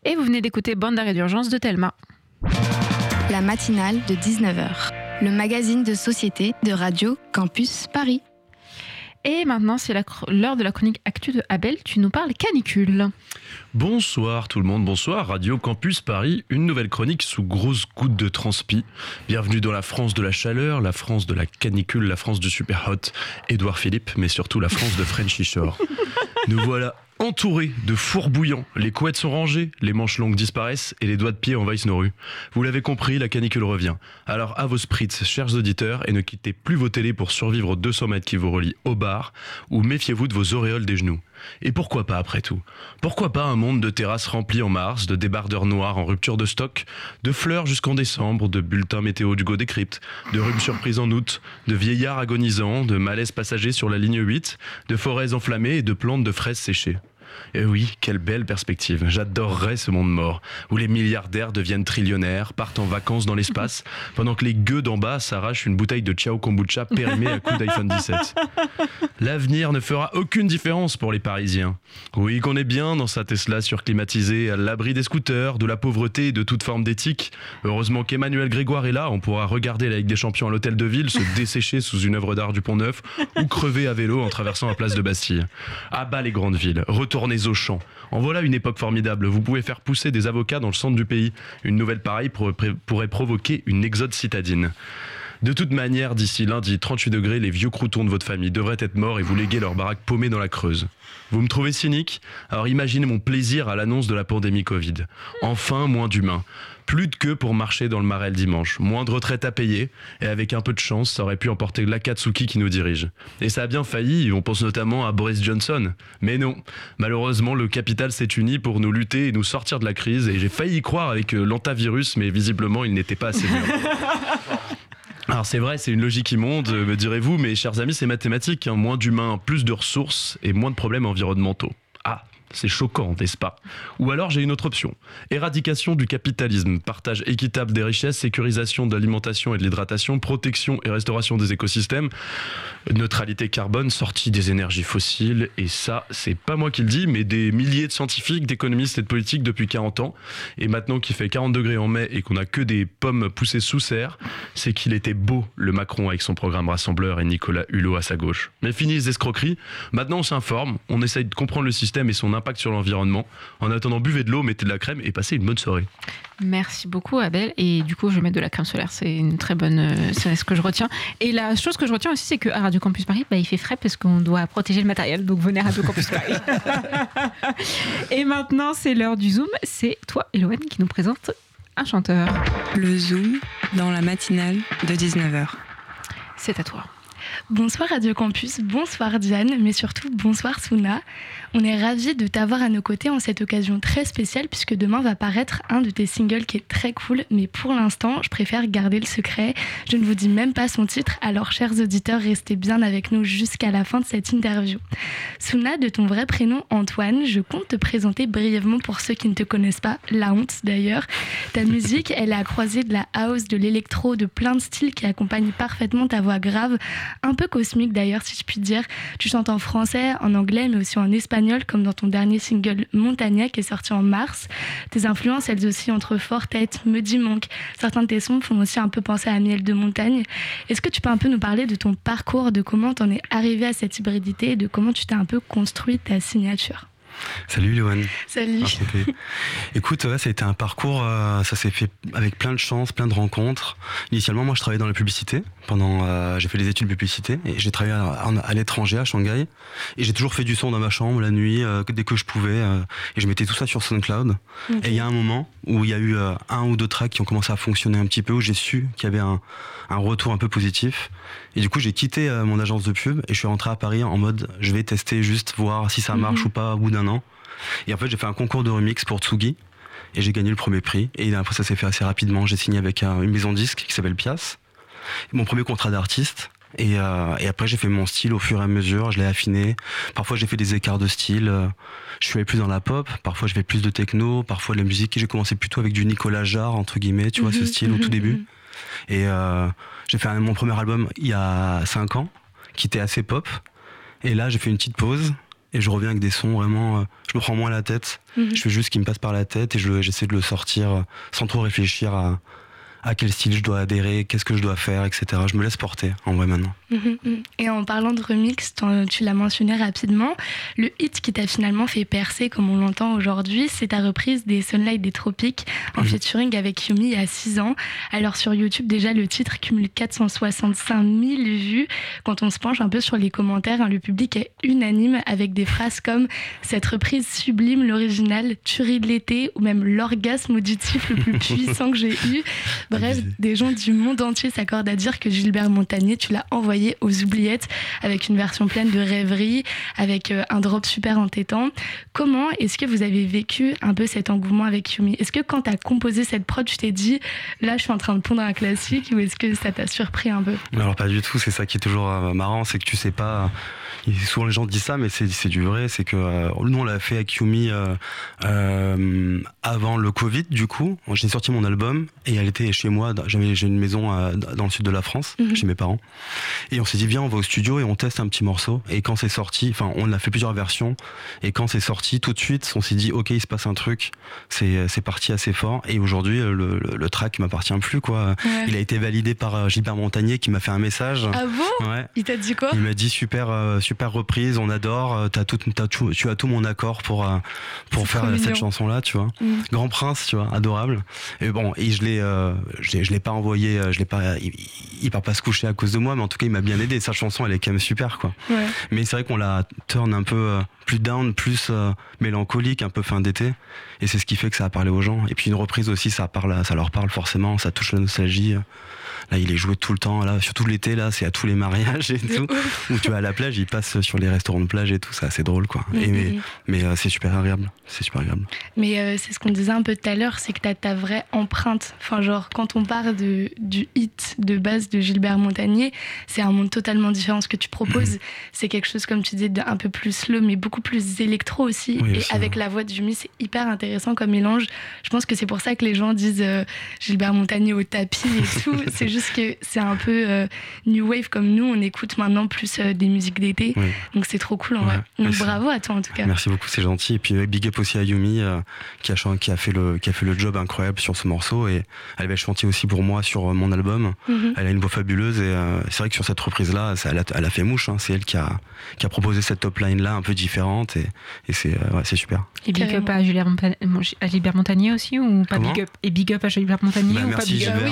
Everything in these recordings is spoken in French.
Et vous venez d'écouter Bande d'arrêt d'urgence de Thelma. La matinale de 19h, le magazine de société de Radio Campus Paris. Et maintenant, c'est l'heure de la chronique actu de Abel. Tu nous parles canicule. Bonsoir tout le monde, bonsoir Radio Campus Paris, une nouvelle chronique sous grosses gouttes de transpi. Bienvenue dans la France de la chaleur, la France de la canicule, la France du super hot, Édouard Philippe, mais surtout la France de Frenchy Shore. Nous voilà entourés de fours bouillants, les couettes sont rangées, les manches longues disparaissent et les doigts de pied envahissent nos rues. Vous l'avez compris, la canicule revient. Alors à vos spritz, chers auditeurs, et ne quittez plus vos télés pour survivre aux 200 mètres qui vous relient au bar, ou méfiez-vous de vos auréoles des genoux. Et pourquoi pas après tout ? Pourquoi pas un monde de terrasses remplies en mars, de débardeurs noirs en rupture de stock, de fleurs jusqu'en décembre, de bulletins météo du Go Décrypte, de rhume surprise en août, de vieillards agonisants, de malaises passagers sur la ligne 8, de forêts enflammées et de plantes de fraises séchées. Et oui, quelle belle perspective. J'adorerais ce monde mort, où les milliardaires deviennent trillionnaires, partent en vacances dans l'espace, pendant que les gueux d'en bas s'arrachent une bouteille de Ciao Kombucha périmée à coups d'iPhone 17. L'avenir ne fera aucune différence pour les Parisiens. Oui, qu'on est bien dans sa Tesla surclimatisée, à l'abri des scooters, de la pauvreté et de toute forme d'éthique. Heureusement qu'Emmanuel Grégoire est là, on pourra regarder la Ligue des Champions à l'hôtel de ville, se dessécher sous une œuvre d'art du Pont-Neuf, ou crever à vélo en traversant la place de Bastille. À bas les grandes villes, retournez aux champs. En voilà une époque formidable. Vous pouvez faire pousser des avocats dans le centre du pays. Une nouvelle pareille pourrait provoquer une exode citadine. De toute manière, d'ici lundi, 38 degrés, les vieux croutons de votre famille devraient être morts et vous léguer leur baraque paumée dans la Creuse. Vous me trouvez cynique ? Alors imaginez mon plaisir à l'annonce de la pandémie Covid. Enfin, moins d'humains. Plus de queue pour marcher dans le marais le dimanche. Moins de retraite à payer. Et avec un peu de chance, ça aurait pu emporter l'Akatsuki qui nous dirige. Et ça a bien failli, on pense notamment à Boris Johnson. Mais non, malheureusement, le capital s'est uni pour nous lutter et nous sortir de la crise. Et j'ai failli y croire avec l'antavirus, mais visiblement, il n'était pas assez mûr. Alors c'est vrai, c'est une logique immonde, me direz-vous, mais chers amis, c'est mathématique. Moins d'humains, plus de ressources et moins de problèmes environnementaux. Ah, c'est choquant, n'est-ce pas ? Ou alors j'ai une autre option. Éradication du capitalisme, partage équitable des richesses, sécurisation de l'alimentation et de l'hydratation, protection et restauration des écosystèmes, neutralité carbone, sortie des énergies fossiles. Et ça, c'est pas moi qui le dis, mais des milliers de scientifiques, d'économistes et de politiques depuis 40 ans. Et maintenant qu'il fait 40 degrés en mai et qu'on a que des pommes poussées sous serre, c'est qu'il était beau, le Macron, avec son programme rassembleur et Nicolas Hulot à sa gauche. Mais fini les escroqueries, maintenant on s'informe, on essaye de comprendre le système et son impact sur l'environnement. En attendant, buvez de l'eau, mettez de la crème et passez une bonne soirée. Merci beaucoup Abel. Et du coup, je vais mettre de la crème solaire. C'est une très bonne. C'est ce que je retiens. Et la chose que je retiens aussi, c'est qu'à Radio Campus Paris, il fait frais parce qu'on doit protéger le matériel. Donc venez à Radio Campus Paris. Et maintenant, c'est l'heure du Zoom. C'est toi, Eloane, qui nous présente un chanteur. Le Zoom dans la matinale de 19h. C'est à toi. Bonsoir Radio Campus, bonsoir Diane, mais surtout bonsoir Souna. On est ravis de t'avoir à nos côtés en cette occasion très spéciale puisque demain va paraître un de tes singles qui est très cool, mais pour l'instant, je préfère garder le secret. Je ne vous dis même pas son titre, alors chers auditeurs, restez bien avec nous jusqu'à la fin de cette interview. Souna, de ton vrai prénom Antoine, je compte te présenter brièvement pour ceux qui ne te connaissent pas, la honte d'ailleurs. Ta musique, elle est à croisée de la house, de l'électro, de plein de styles qui accompagnent parfaitement ta voix grave, un peu cosmique d'ailleurs si je puis dire. Tu chantes en français, en anglais mais aussi en espagnol comme dans ton dernier single Montaña qui est sorti en mars. Tes influences elles aussi entre Fortet, Muddy Monk. Certains de tes sons font aussi un peu penser à Miel de montagne. Est-ce que tu peux un peu nous parler de ton parcours, de comment t'en es arrivé à cette hybridité et de comment tu t'es un peu construit ta signature ? Salut Loane. Salut. Écoute, ça a été un parcours, ça s'est fait avec plein de chance, plein de rencontres. Initialement, moi je travaillais dans la publicité, j'ai fait des études de publicité et j'ai travaillé à l'étranger, à Shanghai. Et j'ai toujours fait du son dans ma chambre la nuit, dès que je pouvais. Et je mettais tout ça sur SoundCloud. Okay. Et il y a un moment où il y a eu un ou deux tracks qui ont commencé à fonctionner un petit peu, où j'ai su qu'il y avait un retour un peu positif. Et du coup, j'ai quitté mon agence de pub et je suis rentré à Paris en mode je vais tester, juste voir si ça marche ou pas au bout d'un an. Et en fait, j'ai fait un concours de remix pour Tsugi et j'ai gagné le premier prix. Et après, ça s'est fait assez rapidement. J'ai signé avec une maison de disques qui s'appelle Pias. Mon premier contrat d'artiste. Et après, j'ai fait mon style au fur et à mesure. Je l'ai affiné. Parfois, j'ai fait des écarts de style. Je suis allé plus dans la pop. Parfois, je fais plus de techno. Parfois, de la musique. J'ai commencé plutôt avec du Nicolas Jarre, entre guillemets. Tu vois, ce style au tout début. Et j'ai fait mon premier album il y a 5 ans, qui était assez pop. Et là, j'ai fait une petite pause. et je reviens avec des sons vraiment, je me prends moins la tête, je fais juste ce qui me passe par la tête et j'essaie de le sortir sans trop réfléchir à quel style je dois adhérer, qu'est-ce que je dois faire, etc. Je me laisse porter, en vrai, maintenant. Et en parlant de remix, tu l'as mentionné rapidement, le hit qui t'a finalement fait percer, comme on l'entend aujourd'hui, c'est ta reprise des Sunlight des Tropiques en featuring avec Yumi il y a 6 ans. Alors sur YouTube, déjà, le titre cumule 465 000 vues. Quand on se penche un peu sur les commentaires, le public est unanime avec des phrases comme « Cette reprise sublime, l'original, tuerie de l'été » ou même « L'orgasme auditif le plus puissant que j'ai eu ». Bref, des gens du monde entier s'accordent à dire que Gilbert Montagné, tu l'as envoyé aux oubliettes avec une version pleine de rêveries, avec un drop super entêtant. Comment est-ce que vous avez vécu un peu cet engouement avec Yumi ? Est-ce que quand tu as composé cette prod, tu t'es dit « Là, je suis en train de pondre un classique » ou est-ce que ça t'a surpris un peu ? Alors pas du tout, c'est ça qui est toujours marrant, c'est que tu sais pas... Souvent les gens disent ça, mais c'est du vrai, c'est que nous on l'a fait avec Yumi avant le Covid, du coup. J'ai sorti mon album et elle était chez moi, j'ai une maison dans le sud de la France, chez mes parents. Et on s'est dit viens, on va au studio et on teste un petit morceau. Et quand c'est sorti, enfin on a fait plusieurs versions, et quand c'est sorti, tout de suite on s'est dit ok, il se passe un truc, c'est parti assez fort. Et aujourd'hui le track m'appartient plus, quoi. Ouais. Il a été validé par Gilbert Montagné qui m'a fait un message. Ah bon ? Ouais. Il t'a dit quoi ? Il m'a dit super reprise, on adore, tu as tout mon accord pour faire cette chanson là, tu vois. Grand Prince, tu vois, adorable. Et bon, et je l'ai pas envoyé, il part pas se coucher à cause de moi, mais en tout cas il m'a bien aidé. Sa chanson elle est quand même super, quoi. Ouais. Mais c'est vrai qu'on la turn un peu plus down, plus mélancolique, un peu fin d'été, et c'est ce qui fait que ça a parlé aux gens. Et puis une reprise aussi, ça leur parle forcément, ça touche la nostalgie. Là, il est joué tout le temps, là, surtout l'été, là, c'est à tous les mariages et tout. Où tu vas à la plage, il passe sur les restaurants de plage et tout, c'est assez drôle, quoi. Mais c'est super agréable. Mais c'est ce qu'on disait un peu tout à l'heure, c'est que t'as ta vraie empreinte. Enfin, genre, quand on parle du hit de base de Gilbert Montagné, c'est un monde totalement différent. Ce que tu proposes, c'est quelque chose, comme tu disais, un peu plus slow, mais beaucoup plus électro aussi. Oui, et avec la voix de Yumi, c'est hyper intéressant comme mélange. Je pense que c'est pour ça que les gens disent Gilbert Montagné au tapis et tout. C'est juste que c'est un peu new wave comme nous, on écoute maintenant plus des musiques d'été, donc c'est trop cool en vrai. Donc bravo à toi en tout cas. Merci beaucoup, c'est gentil. Et puis big up aussi à Yumi qui a fait le job incroyable sur ce morceau, et elle va chanter aussi pour moi sur mon album. Elle a une voix fabuleuse, et c'est vrai que sur cette reprise là elle a fait mouche, hein. C'est elle qui a proposé cette top line là un peu différente, et c'est super. Et big up à Gilbert Montagné aussi, ou pas? Big up, et big up à Gilbert Montagné, ou pas big up?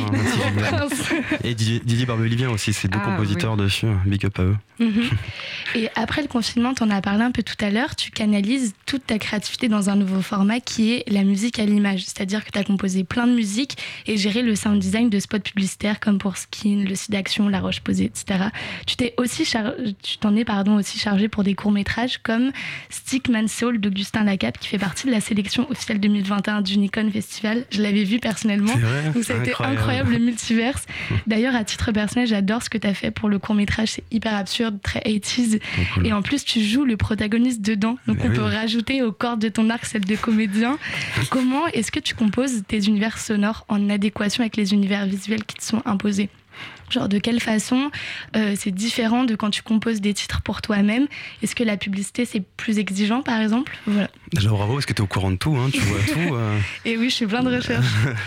Et Didier Barbelivien aussi, c'est deux compositeurs dessus, big up à eux. Et après le confinement, t'en as parlé un peu tout à l'heure, tu canalises toute ta créativité dans un nouveau format qui est la musique à l'image, c'est-à-dire que t'as composé plein de musique et géré le sound design de spots publicitaires comme pour Skin, le site d'action, La Roche-Posay, etc. Tu t'en es aussi chargé pour des courts-métrages comme Stickman Soul d'Augustin Lacappe, qui fait partie de la sélection officielle 2021 du Nikon Festival. Je l'avais vu personnellement, donc ça a été incroyable, le multiverse. D'ailleurs, à titre personnel, j'adore ce que tu as fait pour le court-métrage, c'est hyper absurde, très 80s. Cool. Et en plus, tu joues le protagoniste dedans, donc on peut rajouter aux cordes de ton arc celle de comédien. Comment est-ce que tu composes tes univers sonores en adéquation avec les univers visuels qui te sont imposés ? Genre, de quelle façon c'est différent de quand tu composes des titres pour toi-même? Est-ce que la publicité, c'est plus exigeant, par exemple? Voilà. Déjà, bravo, parce que t'es au courant de tout, hein, tu vois tout. Et oui, je fais plein de recherches.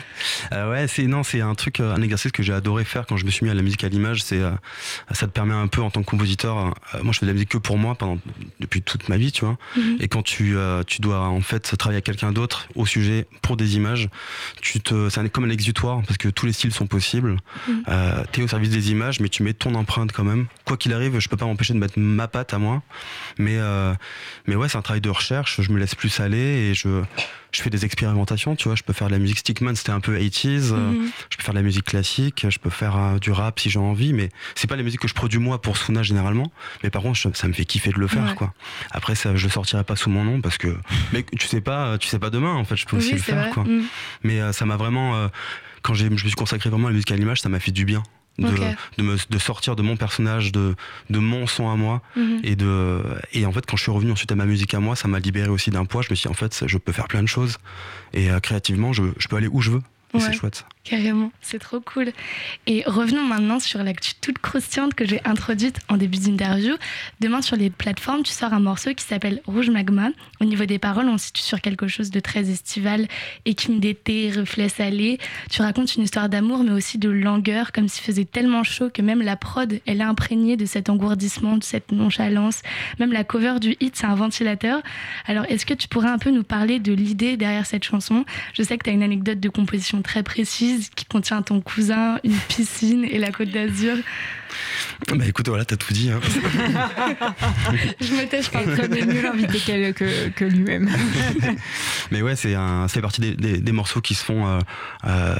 C'est un exercice que j'ai adoré faire quand je me suis mis à la musique à l'image. Ça te permet un peu, en tant que compositeur, moi je fais de la musique que pour moi depuis toute ma vie, tu vois. Et quand tu dois en fait travailler avec quelqu'un d'autre au sujet pour des images, c'est comme un exutoire, parce que tous les styles sont possibles. T'es au service des images, mais tu mets ton empreinte quand même. Quoi qu'il arrive, je peux pas m'empêcher de mettre ma patte à moi. Mais ouais, c'est un travail de recherche. Je me laisse plus aller et je fais des expérimentations, tu vois. Je peux faire de la musique Stickman, c'était un peu 80s. Je peux faire de la musique classique. Je peux faire du rap si j'ai envie, mais c'est pas la musique que je produis moi pour Souna généralement. Mais par contre, ça me fait kiffer de le faire, quoi. Après, ça, je le sortirai pas sous mon nom parce que, mais tu sais pas demain, en fait, je peux aussi le faire, quoi. Mais ça m'a vraiment, quand je me suis consacré vraiment à la musique à l'image, ça m'a fait du bien. De sortir de mon personnage, de mon son à moi, et en fait quand je suis revenu ensuite à ma musique à moi, ça m'a libéré aussi d'un poids. Je me suis dit en fait je peux faire plein de choses, et créativement je peux aller où je veux, et c'est chouette. Carrément, c'est trop cool. Et revenons maintenant sur l'actu toute croustillante que j'ai introduite en début d'interview. Demain, sur les plateformes, tu sors un morceau qui s'appelle Rouge Magma. Au niveau des paroles, on se situe sur quelque chose de très estival, écume d'été, reflets salés. Tu racontes une histoire d'amour, mais aussi de langueur, comme s'il faisait tellement chaud que même la prod, elle est imprégnée de cet engourdissement, de cette nonchalance. Même la cover du hit, c'est un ventilateur. Alors, est-ce que tu pourrais un peu nous parler de l'idée derrière cette chanson ? Je sais que tu as une anecdote de composition très précise qui contient ton cousin, une piscine et la Côte d'Azur. Bah écoute, voilà, t'as tout dit. Hein. Je me tais, je parle Comme est mieux l'invité que lui-même. Mais ouais, c'est partie des morceaux qui se font